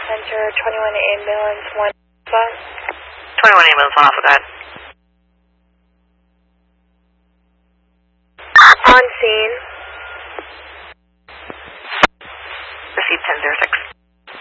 Center, 21 ambulance, 1 bus. 21 ambulance, 1 Alpha, go ahead. On scene.